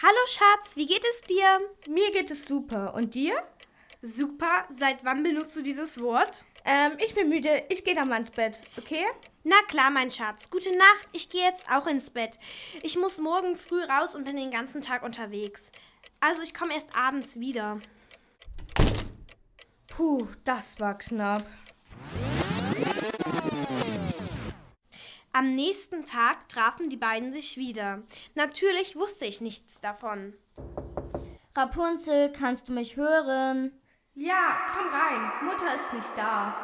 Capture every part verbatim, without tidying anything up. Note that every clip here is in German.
Hallo Schatz, wie geht es dir? Mir geht es super. Und dir? Super. Seit wann benutzt du dieses Wort? Ähm, ich bin müde. Ich gehe dann mal ins Bett, okay? Na klar, mein Schatz. Gute Nacht. Ich gehe jetzt auch ins Bett. Ich muss morgen früh raus und bin den ganzen Tag unterwegs. Also ich komme erst abends wieder. Puh, das war knapp. Am nächsten Tag trafen die beiden sich wieder. Natürlich wusste ich nichts davon. Rapunzel, kannst du mich hören? Ja, komm rein. Mutter ist nicht da.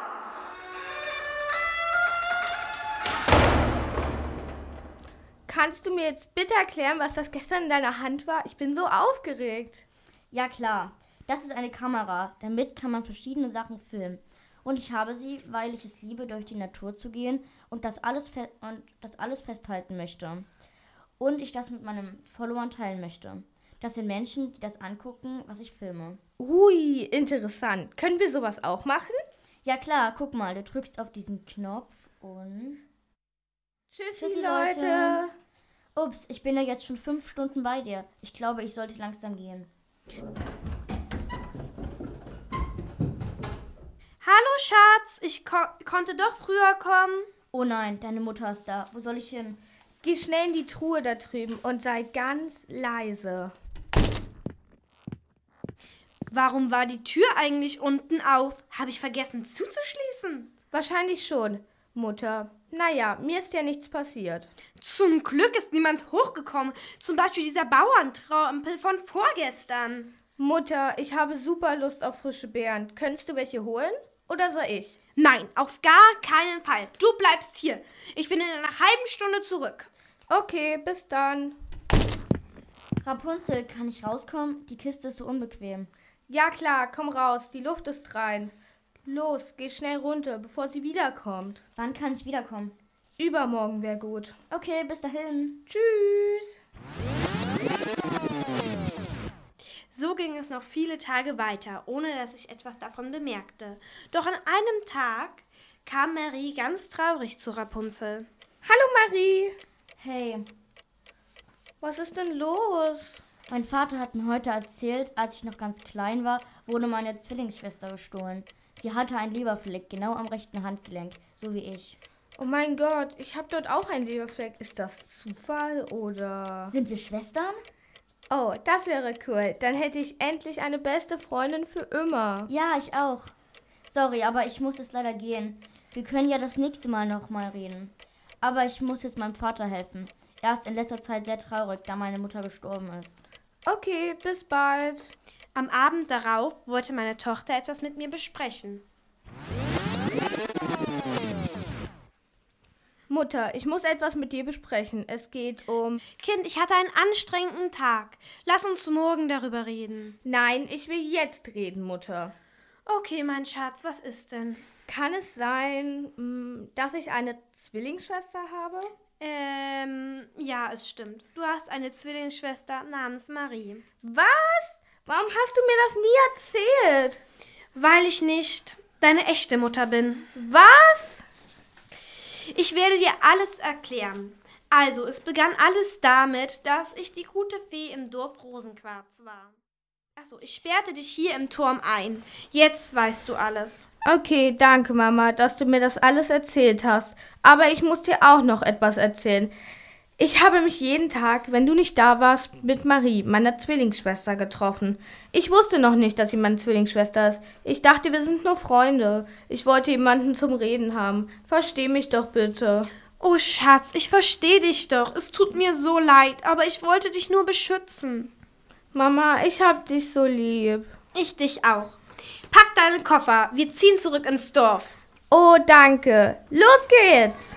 Kannst du mir jetzt bitte erklären, was das gestern in deiner Hand war? Ich bin so aufgeregt. Ja klar, das ist eine Kamera. Damit kann man verschiedene Sachen filmen. Und ich habe sie, weil ich es liebe, durch die Natur zu gehen und das alles, fe- und das alles festhalten möchte. Und ich das mit meinen Followern teilen möchte. Das sind Menschen, die das angucken, was ich filme. Ui, interessant. Können wir sowas auch machen? Ja klar, guck mal, du drückst auf diesen Knopf und... Tschüssi, Tschüssi, Leute. Leute. Ups, ich bin ja jetzt schon fünf Stunden bei dir. Ich glaube, ich sollte langsam gehen. Hallo Schatz, ich ko- konnte doch früher kommen. Oh nein, deine Mutter ist da. Wo soll ich hin? Geh schnell in die Truhe da drüben und sei ganz leise. Warum war die Tür eigentlich unten auf? Habe ich vergessen zuzuschließen? Wahrscheinlich schon, Mutter. Naja, mir ist ja nichts passiert. Zum Glück ist niemand hochgekommen. Zum Beispiel dieser Bauerntrampel von vorgestern. Mutter, ich habe super Lust auf frische Beeren. Könntest du welche holen? Oder soll ich? Nein, auf gar keinen Fall. Du bleibst hier. Ich bin in einer halben Stunde zurück. Okay, bis dann. Rapunzel, kann ich rauskommen? Die Kiste ist so unbequem. Ja klar, komm raus, die Luft ist rein. Los, geh schnell runter, bevor sie wiederkommt. Wann kann ich wiederkommen? Übermorgen wäre gut. Okay, bis dahin. Tschüss. So ging es noch viele Tage weiter, ohne dass ich etwas davon bemerkte. Doch an einem Tag kam Marie ganz traurig zu Rapunzel. Hallo Marie. Hey, Was ist denn los? mein Vater hat mir heute erzählt, als ich noch ganz klein war, wurde meine Zwillingsschwester gestohlen. Sie hatte einen Leberfleck genau am rechten Handgelenk, so wie ich. Oh mein Gott, ich habe dort auch einen Leberfleck. Ist das Zufall oder... Sind wir Schwestern? Oh, das wäre cool. Dann hätte ich endlich eine beste Freundin für immer. Ja, ich auch. Sorry, aber ich muss jetzt leider gehen. Wir können ja das nächste Mal nochmal reden. Aber ich muss jetzt meinem Vater helfen. Er ist in letzter Zeit sehr traurig, da meine Mutter gestorben ist. Okay, bis bald. Am Abend darauf wollte meine Tochter etwas mit mir besprechen. Mutter, ich muss etwas mit dir besprechen. Es geht um... Kind, ich hatte einen anstrengenden Tag. Lass uns morgen darüber reden. Nein, ich will jetzt reden, Mutter. Okay, mein Schatz, was ist denn? Kann es sein, mh, dass ich eine Zwillingsschwester habe? Ähm, ja, es stimmt. Du hast eine Zwillingsschwester namens Marie. Was? Warum hast du mir das nie erzählt? Weil ich nicht deine echte Mutter bin. Was? Ich werde dir alles erklären. Also, es begann alles damit, dass ich die gute Fee im Dorf Rosenquarz war. Achso, ich sperrte dich hier im Turm ein. Jetzt weißt du alles. Okay, danke, Mama, dass du mir das alles erzählt hast. Aber ich muss dir auch noch etwas erzählen. Ich habe mich jeden Tag, wenn du nicht da warst, mit Marie, meiner Zwillingsschwester, getroffen. Ich wusste noch nicht, dass sie meine Zwillingsschwester ist. Ich dachte, wir sind nur Freunde. Ich wollte jemanden zum Reden haben. Versteh mich doch bitte. Oh Schatz, ich verstehe dich doch. Es tut mir so leid, aber ich wollte dich nur beschützen. Mama, ich hab dich so lieb. Ich dich auch. Pack deinen Koffer, wir ziehen zurück ins Dorf. Oh, danke. Los geht's!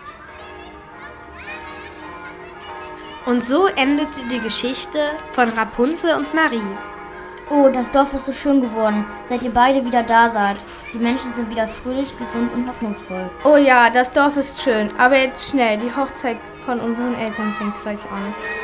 Und so endete die Geschichte von Rapunzel und Marie. Oh, das Dorf ist so schön geworden, seit ihr beide wieder da seid. Die Menschen sind wieder fröhlich, gesund und hoffnungsvoll. Oh ja, das Dorf ist schön, aber jetzt schnell, die Hochzeit von unseren Eltern fängt gleich an.